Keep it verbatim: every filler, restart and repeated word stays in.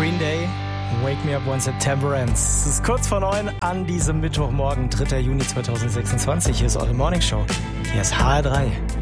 Green Day, Wake Me Up When September Ends. Es ist kurz vor neun an diesem Mittwochmorgen, dritter Juni zweitausendsechsundzwanzig. Hier ist eure Morning Show. Hier ist H R drei.